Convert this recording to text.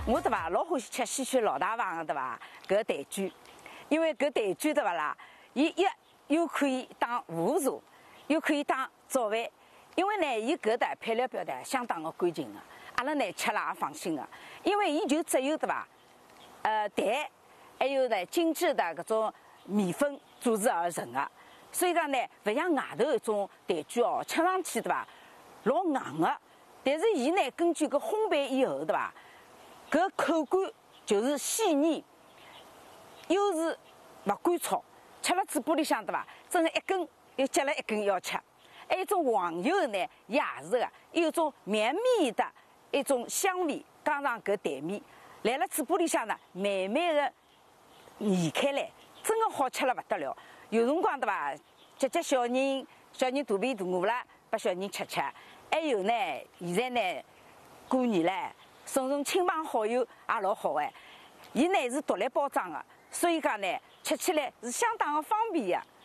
我对伐，老欢喜吃西区老大房的对伐？搿蛋卷，因为搿蛋卷对伐啦，伊又可以当午茶，又可以当早饭。因为呢，伊搿的配料表的相当的干净的，阿拉呢吃了也放心的。因为伊就只有对伐，蛋，还有呢精致的搿种面粉组织而成的，所以讲呢，勿像外头一种蛋卷哦，吃上去对伐，老硬的。但是伊呢，根据搿烘焙以后对伐？搿口感就是细腻，又是勿干燥，吃了嘴巴里向对伐？真的一根又接了一根要吃。还有一种黄油呢，也是的，有一种绵密的一种香味，加上搿蛋面，来了嘴巴里向呢，慢慢的研开来，真的好吃了勿得了。有辰光对伐？接小人，小人肚皮大饿了，拨小人吃吃。还有呢，现在呢，过年唻。送亲朋好友也老好哎，伊呢是独立包装的，所以讲呢吃起来是相当的方便的。